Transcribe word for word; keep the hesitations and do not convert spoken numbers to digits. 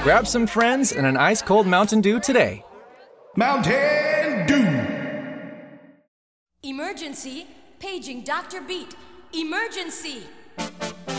Grab some friends and an ice-cold Mountain Dew today. Mountain Dew! Emergency! Paging Doctor Beat! Emergency!